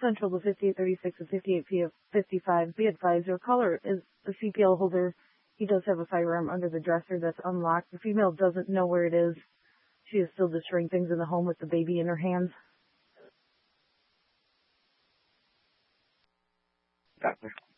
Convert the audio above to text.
Central to 5836 and 5855. Be advised, your caller is a CPL holder. He does have a firearm under the dresser that's unlocked. The female doesn't know where it is. She is still destroying things in the home with the baby in her hands. Doctor.